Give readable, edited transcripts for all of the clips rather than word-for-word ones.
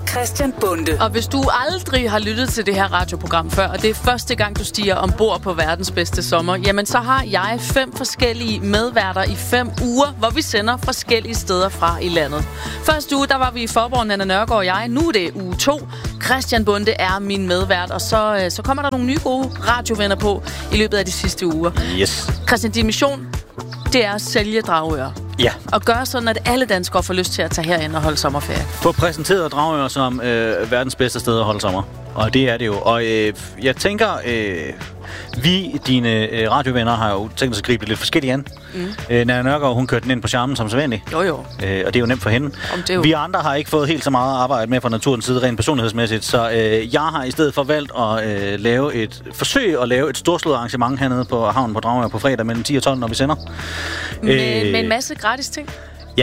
Christian Bonde. Og hvis du aldrig har lyttet til det her radioprogram før, og det er første gang, du stiger ombord på verdens bedste sommer, jamen så har jeg 5 forskellige medværter i 5 uger, hvor vi sender forskellige steder fra i landet. Første uge, der var vi i Forborg, Nanna Nørgaard og jeg. Nu er det uge 2. Christian Bonde er min medvært, og så kommer der nogle nye gode radiovenner på i løbet af de sidste uger. Yes. Christian, din mission, det er at sælge Dragør. Ja. Og gøre sådan, at alle danskere får lyst til at tage herind og holde sommerferie. Få præsenteret Dragør som verdens bedste sted at holde sommer. Og det er det jo. Og jeg tænker, dine radiovenner, har jo tænkt sig at gribe det lidt forskelligt an. Nanna Nørgaard, hun kørte den ind på charmen som sædvanligt. Jo. Og det er jo nemt for hende. Vi andre har ikke fået helt så meget arbejde med fra naturens side, rent personlighedsmæssigt. Så jeg har i stedet for valgt at lave et forsøg at lave et storslået arrangement hernede på havnen på Dragør på fredag mellem 10 og 12, når vi sender. Med en masse gratis ting? Ja.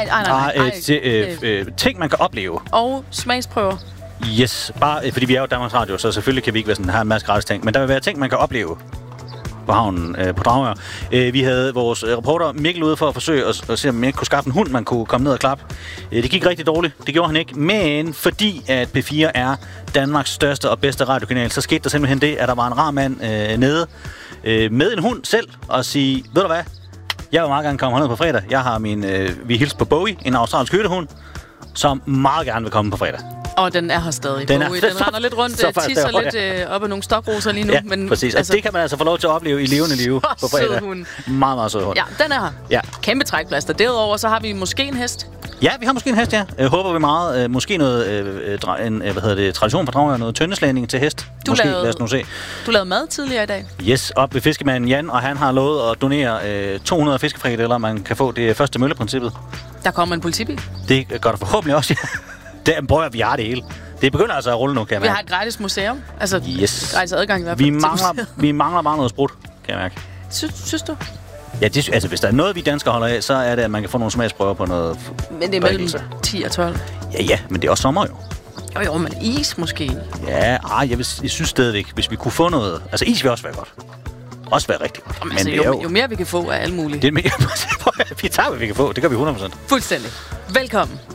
Nej. Ting, man kan opleve. Og smagsprøver. Yes, bare fordi vi er jo Danmarks Radio, så selvfølgelig kan vi ikke være sådan her en masse gratis ting. Men der vil være ting, man kan opleve på havnen på Dragør. Vi havde vores reporter Mikkel ude for at forsøge at se, om man ikke kunne skaffe en hund, man kunne komme ned og klappe. Det gik rigtig dårligt, det gjorde han ikke. Men fordi at P4 er Danmarks største og bedste radiokanal, så skete der simpelthen det, at der var en rar mand nede med en hund selv og sige, ved du hvad, jeg vil meget gerne komme herned på fredag. Jeg har vi hilser på Bowie, en australsk hyttehund, som meget gerne vil komme på fredag. Og den er her stadig. Den render lidt rundt, tisser lidt op af nogle stokroser lige nu. Ja, men præcis. Altså, det kan man altså få lov til at opleve i levende liv på fredag. Meget, meget sød hund. Ja, den er her. Ja. Kæmpe trækplaster. Derudover så har vi måske en hest. Ja, vi har måske en hest, ja. Håber vi meget. Måske noget tradition på Dragør, noget tøndeslagning til hest. Lad os nu se. Du lavede mad tidligere i dag. Yes, op ved fiskemanden Jan, og han har lovet at donere 200 fiskefrikadeller, man kan få. Det er første mølleprincippet. Der kommer en politibil. Det gør der forhåbentlig også, ja. Prøv at vi har det hele. Det begynder altså at rulle nu, kan jeg mærke. Vi har et gratis museum. Altså, yes. Gratis adgang i hvert fald. Vi mangler bare noget sprut, kan jeg mærke. Synes du? Ja, hvis der er noget, vi danskere holder af, så er det, at man kan få nogle smagsprøver på noget. Men det er mellem 10 og 12. Ja, men det er også sommer jo. Jo, men is måske. Ja, jeg synes stadigvæk, hvis vi kunne få noget. Altså, is vil også være godt. Også være rigtig godt. Men altså, jo mere vi kan få af alle mulige. Det er mere, vi tager, hvad vi kan få. Det gør vi 100%. Fuldstændig. Velkommen.